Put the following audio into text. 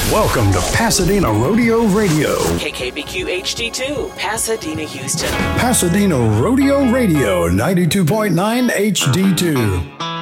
Welcome to Pasadena Rodeo Radio. KKBQ HD2, Pasadena, Houston. Pasadena Rodeo Radio, 92.9 HD2.